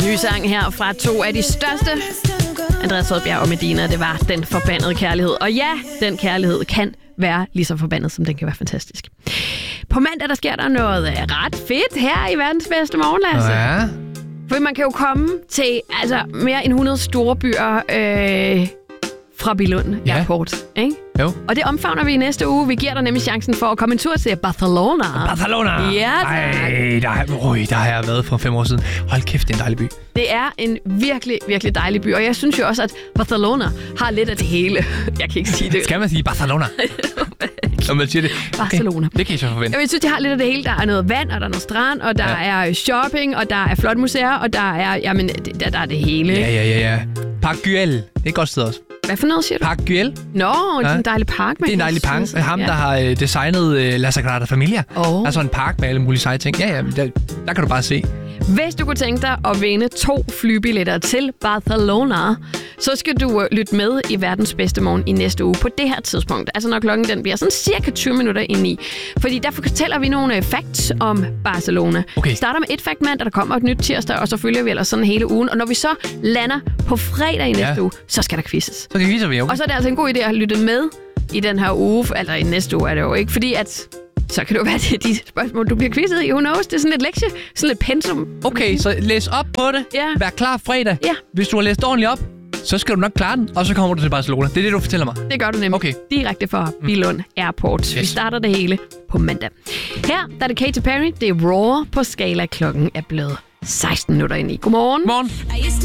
Ny sang her fra to af de største. Andreas Odbjerg og Medina, det var Den Forbandede Kærlighed. Og ja, den kærlighed kan være lige så forbandet, som den kan være fantastisk. På mandag, der sker der noget ret fedt her i verdens bedste morgen, Lasse. Ja. For man kan jo komme til mere end 100 store byer fra Billund Airport, ikke? Jo. Og det omfavner vi i næste uge. Vi giver dig nemlig chancen for at komme en tur til Barcelona. Barcelona! Ja, tak. Der har jeg været for 5 år siden. Hold kæft, det er en dejlig by. Det er en virkelig, virkelig dejlig by. Og jeg synes jo også, at Barcelona har lidt af det hele. Jeg kan ikke sige det. Skal man sige Barcelona? Når man siger det. Barcelona. Det kan I så forvente. Jeg synes, de har lidt af det hele. Der er noget vand, og der er noget strand, og der er shopping, og der er flot museer, og der er, der er det hele. Ja. Park Güell. Det er et godt sted også. Hvad for noget, siger du? Park Güell. Nå, det er en dejlig park. Det er en dejlig park. Ham, der har designet La Sagrada Familia. Altså en park med alle mulige seje ting. Ja, der kan du bare se. Hvis du kunne tænke dig at vinde 2 flybilletter til Barcelona, så skal du lytte med i verdens bedste morgen i næste uge på det her tidspunkt. Altså når klokken den bliver sådan cirka 20 minutter ind i. Fordi derfor fortæller vi nogle facts om Barcelona. Okay. Vi starter med et fact mandag, der kommer et nyt tirsdag, og så følger vi ellers sådan hele ugen. Og når vi så lander på fredag i næste uge, så skal der quizzes. Så kan vi Og så er det altså en god idé at lytte med i den her uge, eller i næste uge er det jo ikke, fordi at så kan det jo være, det de spørgsmål, du bliver quizzet i. Who knows? Det er sådan lidt lektie, sådan lidt pensum. Okay, så læs op på det. Ja. Vær klar fredag. Ja. Hvis du har læst ordentligt op, så skal du nok klare den, og så kommer du til Barcelona. Det er det, du fortæller mig. Det gør du nemlig. Okay. Direkte fra Billund Airport. Yes. Vi starter det hele på mandag. Her der er det Katy Perry. Det er Raw på Skala. Klokken er blevet 16 minutter ind i. Godmorgen. Morgen.